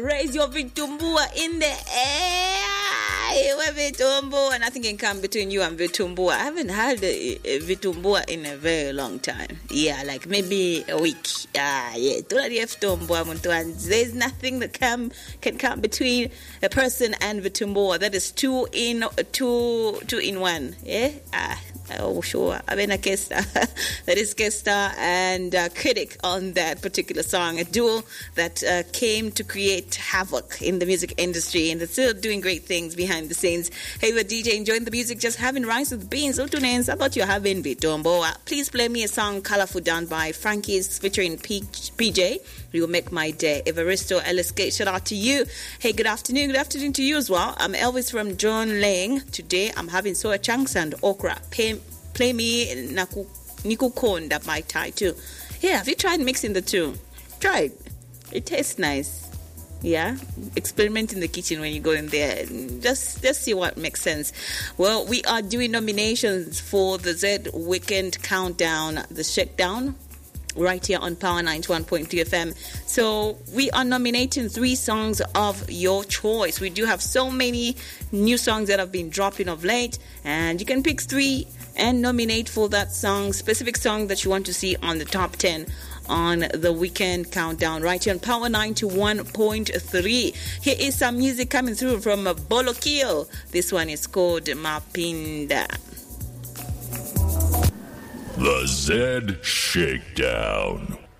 Raise your vitumbua in the air. Vitumbua. Nothing can come between you and vitumbua. I haven't had a vitumbua in a very long time. Yeah, like maybe a week. Yeah. There's nothing that can come between a person and vitumbua. That is two in one. Yeah. Oh, sure. Abena Kesta. That is Kesta and Critic on that particular song. A duo that came to create havoc in the music industry and they're still doing great things behind the scenes. Hey, we're DJ enjoying the music, just having rice with beans. I thought you're having Vitombo. Please play me a song, Colorful, done by Frankie's featuring PJ. You will make my day. Evaristo LSK, shout out to you. Hey, good afternoon. Good afternoon to you as well. I'm Elvis from John Lang. Today, I'm having soya chunks and okra. Play me Nikukonda by Thai too. Yeah, have you tried mixing the two? Try it. It tastes nice. Yeah, experiment in the kitchen when you go in there. Just see what makes sense. Well, we are doing nominations for the Z Weekend Countdown, the Shakedown, right here on Power 91.2 FM. So we are nominating 3 songs of your choice. We do have so many new songs that have been dropping of late, and you can pick 3 and nominate for that song, specific song that you want to see on the top 10 on the Weekend Countdown right here on Power 91.3. Here is some music coming through from Bolokio. This one is called Mapinda. The Z Shakedown.